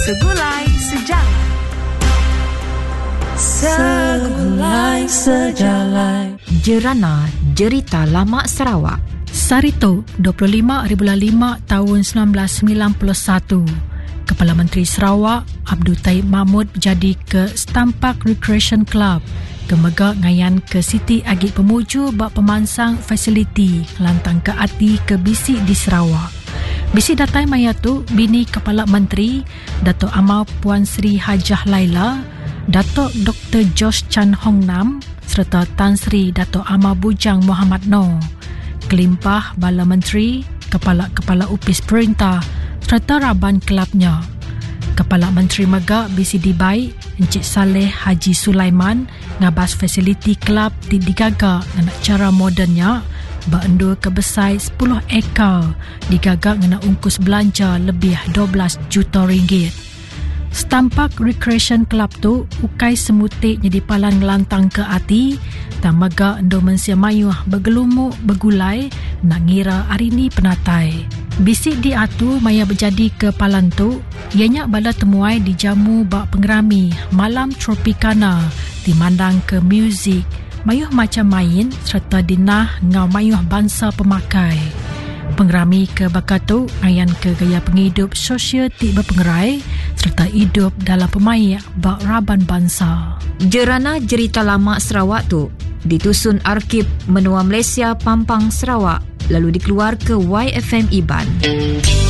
Segulai Sejarah. Segulai Sejarah. Jerana Jerita Lama Sarawak. Sarito, 25/5 tahun 1991. Kepala Menteri Sarawak, Abdul Taib Mahmud berjadi ke Stampak Recreation Club. Kemegak ngayan ke Siti Agit Pemuju bak pemansang fasiliti lantang ke ati ke bisik di Sarawak. Bisik datai maya tu bini Kepala Menteri, Dato' Amal Puan Sri Hajah Laila, Dato' Dr. Josh Chan Hong Nam serta Tan Sri Dato' Amal Bujang Muhammad Noor. Kelimpah Bala Menteri, Kepala-Kepala Upis Perintah serta Raban Kelabnya. Kepala Menteri Megak BCD Baik, Encik Saleh Haji Sulaiman ngabas fasiliti kelab digagak dengan cara modernnya berendur kebesai 10 ekar digagak dengan ungkus belanja lebih 12 juta ringgit. Stampak Recreation Club tu ukai semutik jadi palan ngelantang ke ati dan megak endo mensia mayuh bergelumuk bergulai nak ngira hari ni penatai. Bisik di atu maya berjadi ke palan tu, ianya bala temuai di jamu bak pengerami Malam Tropicana dimandang ke muzik, mayuh macam main serta dinah ngau mayuh bangsa pemakai. Pengerami ke bakat tu ngayan ke gaya penghidup sosial tik berpengerai serta hidup dalam pemayak bak Raban Bangsa. Jerana Jerita Lama Sarawak tu ditusun Arkib Menua Malaysia Pampang Sarawak lalu dikeluar ke YFM Iban.